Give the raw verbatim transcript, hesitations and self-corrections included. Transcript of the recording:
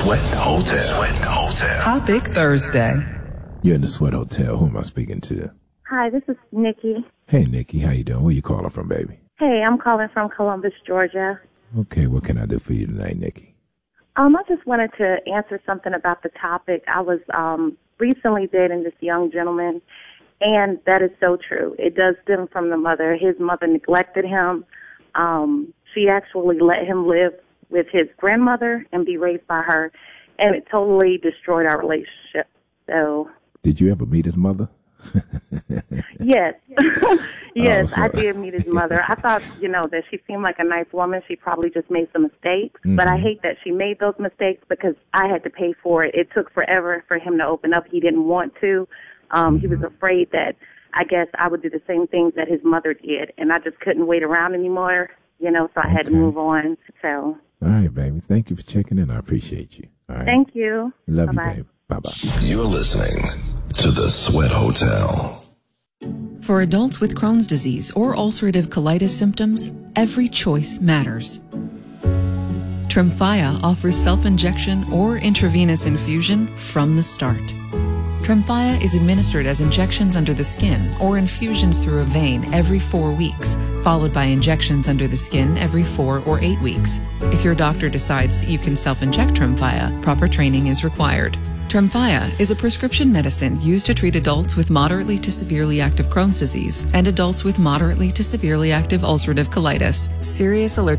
Sweat Hotel. Sweat Hotel. Topic Thursday. You're in the Sweat Hotel. Who am I speaking to? Hi, this is Nikki. Hey, Nikki. How you doing? Where you calling from, baby? Hey, I'm calling from Columbus, Georgia. Okay, what can I do for you tonight, Nikki? Um, I just wanted to answer something about the topic. I was um, recently dating this young gentleman, and that is so true. It does stem from the mother. His mother neglected him. Um, she actually let him live with his grandmother and be raised by her, and it totally destroyed our relationship. So, did you ever meet his mother? Yes. Yes, Oh, so- I did meet his mother. I thought, you know, that she seemed like a nice woman. She probably just made some mistakes. Mm-hmm. But I hate that she made those mistakes because I had to pay for it. It took forever for him to open up. He didn't want to. Um, Mm-hmm. He was afraid that, I guess, I would do the same things that his mother did. And I just couldn't wait around anymore, you know, so I had to Okay. move on. So, All right, baby. Thank you for checking in. I appreciate you. All right. thank you. Love Bye-bye. you, babe. Bye-bye. You're listening to the Sweat Hotel. For adults with Crohn's disease or ulcerative colitis symptoms, every choice matters. Tremfya offers self-injection or intravenous infusion from the start. Tremfya is administered as injections under the skin or infusions through a vein every four weeks, followed by injections under the skin every four or eight weeks. If your doctor decides that you can self-inject Tremfya, proper training is required. Tremfya is a prescription medicine used to treat adults with moderately to severely active Crohn's disease and adults with moderately to severely active ulcerative colitis. Serious allergic